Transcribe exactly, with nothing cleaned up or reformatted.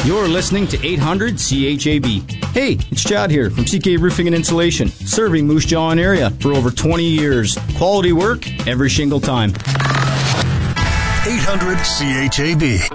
You're listening to eight hundred C H A B. Hey, it's Chad here from C K Roofing and Insulation, serving Moose Jaw area for over twenty years. Quality work every shingle time. eight hundred C H A B.